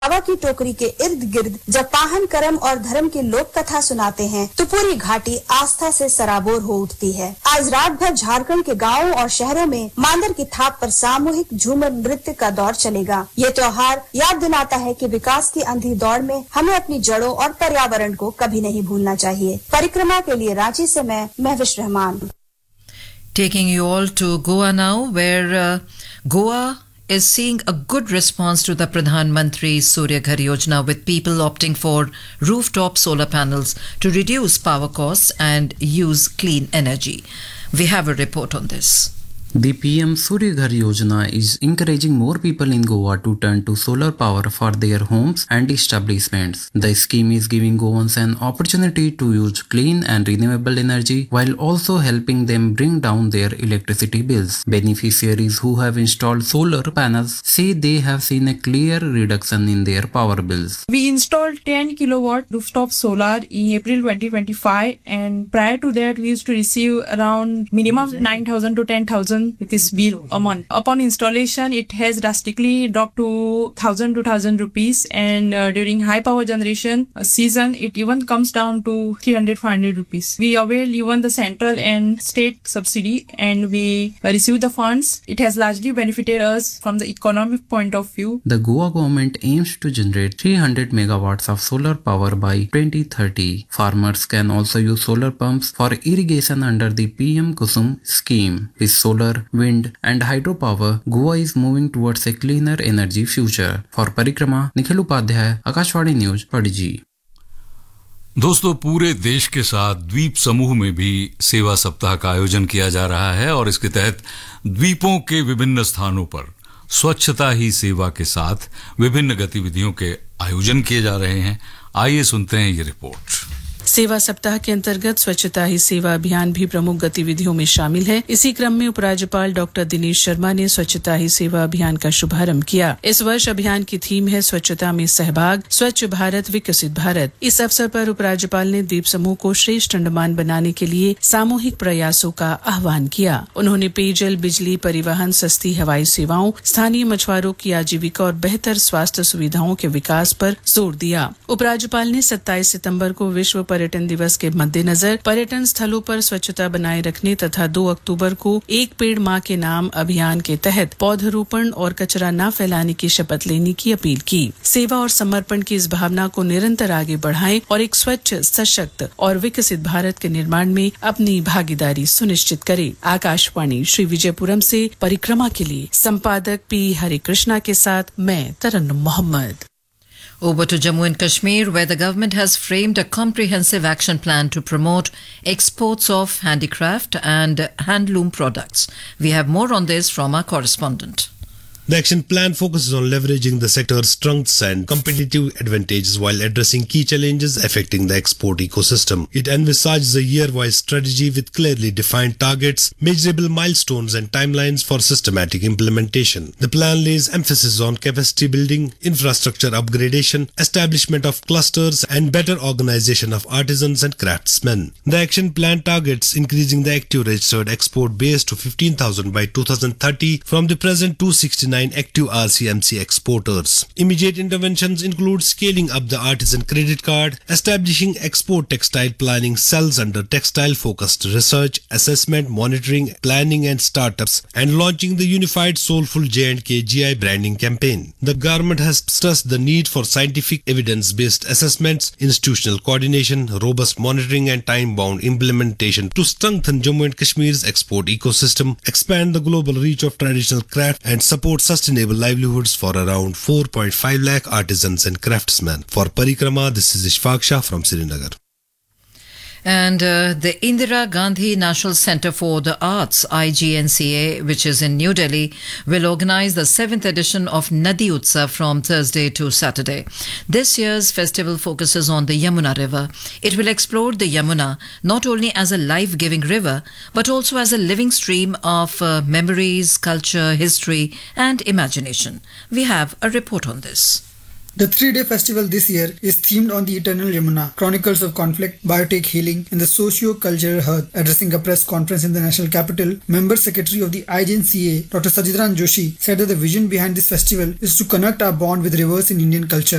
हवा की टोकरी के इर्द गिर्द जब पाहन करम और धर्म की लोक कथा सुनाते हैं तो पूरी घाटी आस्था से सराबोर हो उठती है। आज रात भर झारखंड के गांवों और शहरों में मांदर की थाप पर सामूहिक झूमर नृत्य का दौर चलेगा। ये त्योहार याद दिलाता है कि विकास की अंधी दौड़ में हमें अपनी जड़ों और पर्यावरण को कभी नहीं भूलना चाहिए। परिक्रमा के लिए रांची से मैं Mahwish Rahman. Taking you all to Goa now, where Goa is seeing a good response to the Pradhan Mantri Surya Ghar Yojana, with people opting for rooftop solar panels to reduce power costs and use clean energy. We have a report on this. The PM Surya Ghar Yojana is encouraging more people in Goa to turn to solar power for their homes and establishments. The scheme is giving Goans an opportunity to use clean and renewable energy while also helping them bring down their electricity bills. Beneficiaries who have installed solar panels say they have seen a clear reduction in their power bills. We installed 10 kilowatt rooftop solar in April 2025, and prior to that we used to receive around minimum 9,000 to 10,000 rupees bill a month. Upon installation, it has drastically dropped to 1,000 to 1,000 rupees, and during high power generation season, it even comes down to 300 500 rupees. We avail even the central and state subsidy, and we receive the funds. It has largely benefited us from the economic point of view. The Goa government aims to generate 300 megawatts of solar power by 2030. Farmers can also use solar pumps for irrigation under the PM Kusum scheme. With solar, wind and hydropower, Goa is moving towards a cleaner energy future. For Parikrama, Nikhil Upadhyay, Akashvani News, Padji. दोस्तों, पूरे देश के साथ द्वीप समूह में भी सेवा सप्ताह का आयोजन किया जा रहा है और इसके तहत द्वीपों के विभिन्न स्थानों पर स्वच्छता ही सेवा के साथ विभिन्न गतिविधियों के आयोजन किए जा रहे हैं। आइए सुनते हैं ये रिपोर्ट। सेवा सप्ताह के अंतर्गत स्वच्छता ही सेवा अभियान भी प्रमुख गतिविधियों में शामिल है। इसी क्रम में उपराज्यपाल डॉक्टर दिनेश शर्मा ने स्वच्छता ही सेवा अभियान का शुभारंभ किया। इस वर्ष अभियान की थीम है स्वच्छता में सहभाग, स्वच्छ भारत विकसित भारत। इस अवसर पर उपराज्यपाल ने द्वीप समूह को श्रेष्ठ अंडमान बनाने के लिए सामूहिक प्रयासों का आह्वान किया। उन्होंने पेयजल, बिजली, परिवहन, सस्ती हवाई सेवाओं, स्थानीय मछुआरों की आजीविका और बेहतर स्वास्थ्य सुविधाओं के विकास पर जोर दिया। उपराज्यपाल ने 27 सितम्बर को विश्व पर्यटन दिवस के मद्देनजर पर्यटन स्थलों पर स्वच्छता बनाए रखने तथा 2 अक्टूबर को एक पेड़ मां के नाम अभियान के तहत पौधरोपण और कचरा न फैलाने की शपथ लेने की अपील की। सेवा और समर्पण की इस भावना को निरंतर आगे बढ़ाएं और एक स्वच्छ, सशक्त और विकसित भारत के निर्माण में अपनी भागीदारी सुनिश्चित करें। आकाशवाणी श्री विजयपुरम से परिक्रमा के लिए संपादक पी हरे कृष्णा के साथ मैं तरन्नुम Mohammad. Over to Jammu and Kashmir, where the government has framed a comprehensive action plan to promote exports of handicraft and handloom products. We have more on this from our correspondent. The action plan focuses on leveraging the sector's strengths and competitive advantages while addressing key challenges affecting the export ecosystem. It envisages a year-wise strategy with clearly defined targets, measurable milestones and timelines for systematic implementation. The plan lays emphasis on capacity building, infrastructure upgradation, establishment of clusters and better organization of artisans and craftsmen. The action plan targets increasing the active registered export base to 15,000 by 2030 from the present 269 active RCMC exporters. Immediate interventions include scaling up the artisan credit card, establishing export textile planning cells under textile-focused research, assessment, monitoring, planning and startups, and launching the unified Soulful J&K GI branding campaign. The government has stressed the need for scientific evidence-based assessments, institutional coordination, robust monitoring and time-bound implementation to strengthen Jammu and Kashmir's export ecosystem, expand the global reach of traditional craft and support sustainable livelihoods for around 4.5 lakh artisans and craftsmen. For Parikrama, this is Ishfaq Shah from Srinagar. And the Indira Gandhi National Centre for the Arts, IGNCA, which is in New Delhi, will organize the 7th edition of Nadi Utsav from Thursday to Saturday. This year's festival focuses on the Yamuna River. It will explore the Yamuna not only as a life-giving river, but also as a living stream of memories, culture, history and imagination. We have a report on this. The 3-day festival this year is themed on the eternal Yamuna, chronicles of conflict, biotech healing, and the socio-cultural hearth. Addressing a press conference in the national capital, Member Secretary of the IGNCA, Dr. Sajidran Joshi, said that the vision behind this festival is to connect our bond with rivers in Indian culture.